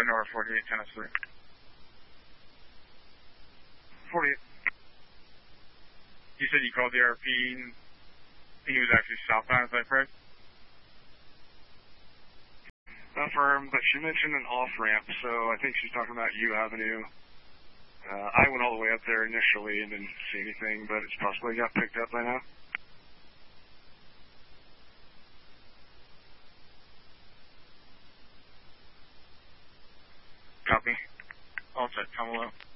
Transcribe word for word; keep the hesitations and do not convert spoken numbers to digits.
North forty-eight, Tennessee. forty-eight. You said you called the R P and he was actually southbound, is that correct? Affirmed, but she mentioned an off-ramp, so I think she's talking about U Avenue. Uh, I went all the way up there initially and didn't see anything, but it's possibly got picked up by now. Copy. All set, come along.